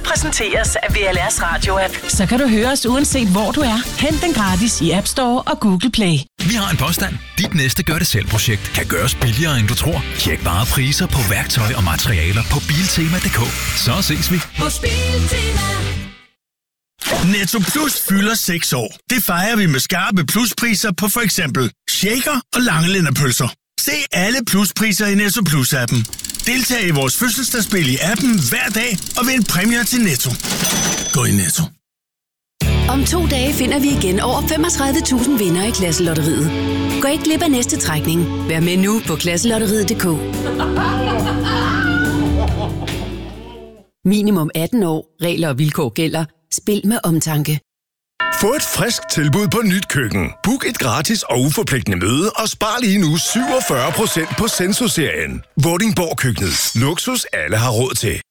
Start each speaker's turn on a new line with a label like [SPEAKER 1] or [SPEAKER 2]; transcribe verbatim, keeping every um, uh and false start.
[SPEAKER 1] præsenteres af V L R's radio-app.
[SPEAKER 2] Så kan du høre os uanset hvor du er. Hent den gratis i App Store og Google Play.
[SPEAKER 3] Vi har en påstand. Dit næste gør-det-selv-projekt kan gøres billigere, end du tror. Tjek bare priser på værktøj og materialer på biltema punktum d k. Så ses vi.
[SPEAKER 4] Hos Biltema.
[SPEAKER 5] Netto Plus fylder seks år. Det fejrer vi med skarpe pluspriser på for eksempel shaker og langelænderpølser. Se alle pluspriser i Netto Plus-appen. Deltag i vores fødselsdagsspil i appen hver dag og vind præmier til Netto. Gå i Netto.
[SPEAKER 6] Om to dage finder vi igen over femogtredive tusind vinder i Klasselotteriet. Gå ikke glip af næste trækning. Vær med nu på klasselotteriet punktum d k. Minimum atten år. Regler og vilkår gælder. Spil med omtanke.
[SPEAKER 7] Få et frisk tilbud på Nyt Køkken. Book et gratis og uforpligtende møde og spar lige nu syvogfyrre procent på Senso-serien. Vordingborg Køkkenet. Luksus alle har råd til.